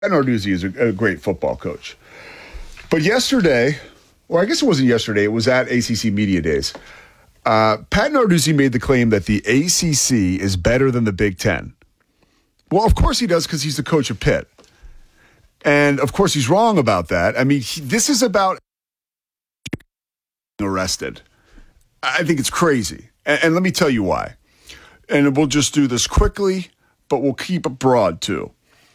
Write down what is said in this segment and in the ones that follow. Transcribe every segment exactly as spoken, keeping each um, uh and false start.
Narduzzi is a, a great football coach. But yesterday, or I guess it wasn't yesterday, it was at A C C Media Days. Uh, Pat Narduzzi made the claim that the A C C is better than the Big Ten. Well, of course he does, because he's the coach of Pitt. And of course he's wrong about that. I mean, he, this is about arrested. I think it's crazy. And, and let me tell you why. And we'll just do this quickly, but we'll keep it broad too.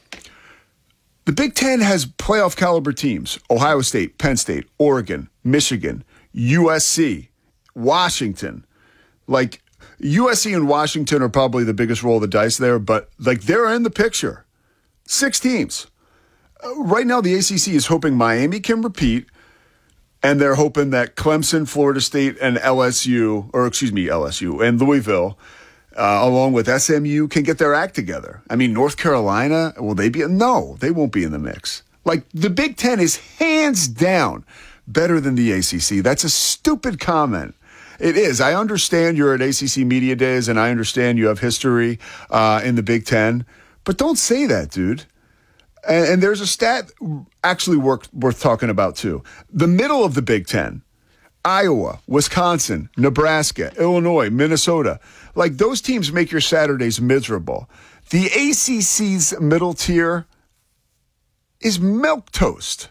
The Big Ten has playoff caliber teams: Ohio State, Penn State, Oregon, Michigan, U S C, Washington. Like, U S C and Washington are probably the biggest roll of the dice there, but like, they're in the picture. Six teams. Uh, right now, the A C C is hoping Miami can repeat, and they're hoping that Clemson, Florida State, and L S U, or excuse me, L S U, and Louisville, Uh, along with S M U, can get their act together. I mean, North Carolina, will they be? No, they won't be in the mix. Like, the Big Ten is hands down better than the A C C. That's a stupid comment. It is. I understand you're at A C C Media Days, and I understand you have history uh, in the Big Ten, but don't say that, dude. And, and there's a stat actually worth, worth talking about, too. The middle of the Big Ten, Iowa, Wisconsin, Nebraska, Illinois, Minnesota. Like, those teams make your Saturdays miserable. The A C C's middle tier is milquetoast.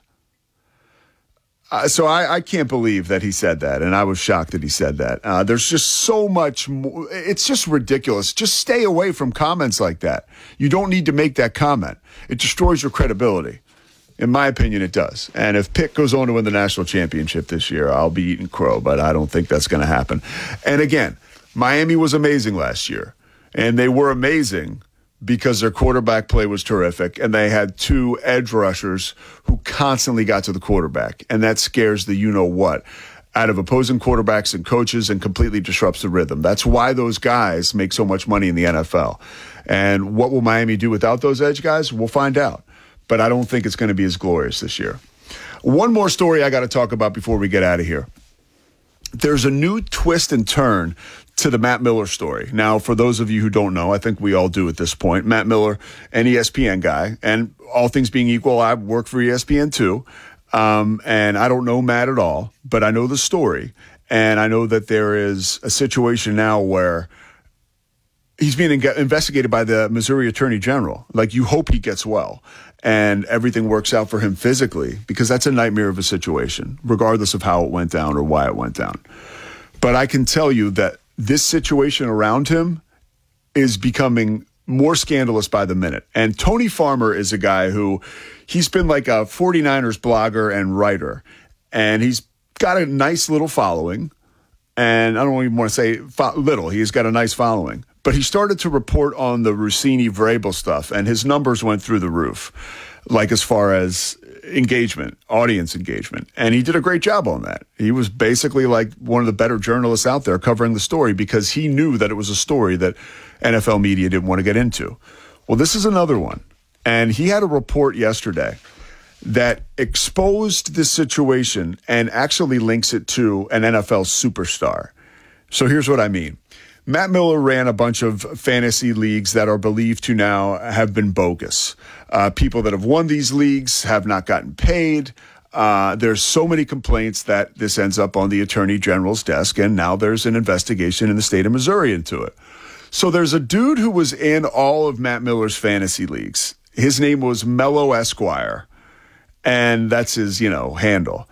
Uh, so I, I can't believe that he said that, and I was shocked that he said that. Uh, there's just so much more. It's just ridiculous. Just stay away from comments like that. You don't need to make that comment. It destroys your credibility. In my opinion, it does. And if Pitt goes on to win the national championship this year, I'll be eating crow, but I don't think that's going to happen. And again, Miami was amazing last year, and they were amazing because their quarterback play was terrific, and they had two edge rushers who constantly got to the quarterback, and that scares the you-know-what out of opposing quarterbacks and coaches and completely disrupts the rhythm. That's why those guys make so much money in the N F L. And what will Miami do without those edge guys? We'll find out. But I don't think it's going to be as glorious this year. One more story I got to talk about before we get out of here. There's a new twist and turn to the Matt Miller story. Now, for those of you who don't know, I think we all do at this point, Matt Miller, an E S P N guy, and all things being equal, I work for E S P N too, um, and I don't know Matt at all, but I know the story, and I know that there is a situation now where he's being investigated by the Missouri Attorney General. Like, you hope he gets well and everything works out for him physically, because that's a nightmare of a situation, regardless of how it went down or why it went down. But I can tell you that this situation around him is becoming more scandalous by the minute. And Tony Farmer is a guy who, he's been like a 49ers blogger and writer, and he's got a nice little following. And I don't even want to say fo- little, he's got a nice following. But he started to report on the Rossini Vrabel stuff, and his numbers went through the roof, like as far as engagement, audience engagement. And he did a great job on that. He was basically like one of the better journalists out there covering the story, because he knew that it was a story that N F L media didn't want to get into. Well, this is another one. And he had a report yesterday that exposed this situation and actually links it to an N F L superstar. So here's what I mean. Matt Miller ran a bunch of fantasy leagues that are believed to now have been bogus. Uh, people that have won these leagues have not gotten paid. Uh, there's so many complaints that this ends up on the Attorney General's desk, and now there's an investigation in the state of Missouri into it. So there's a dude who was in all of Matt Miller's fantasy leagues. His name was Mello Esquire, and that's his, you know, handle.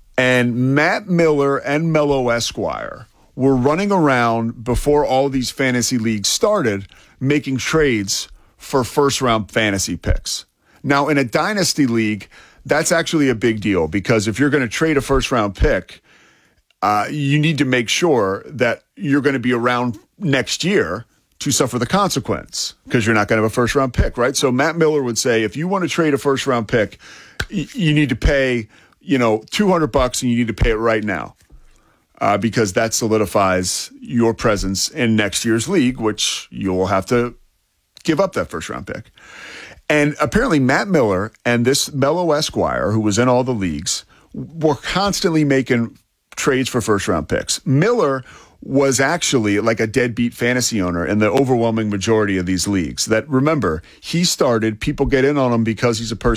And Matt Miller and Mello Esquire were running around before all these fantasy leagues started, making trades for first-round fantasy picks. Now, in a dynasty league, that's actually a big deal, because if you're going to trade a first-round pick, uh, you need to make sure that you're going to be around next year to suffer the consequence, because you're not going to have a first-round pick, right? So Matt Miller would say, if you want to trade a first-round pick, y- you need to pay, you know, two hundred bucks, and you need to pay it right now. Uh, because that solidifies your presence in next year's league, which you'll have to give up that first-round pick. And apparently Matt Miller and this Mello Esquire, who was in all the leagues, were constantly making trades for first-round picks. Miller was actually like a deadbeat fantasy owner in the overwhelming majority of these leagues. That, remember, he started, people get in on him because he's a person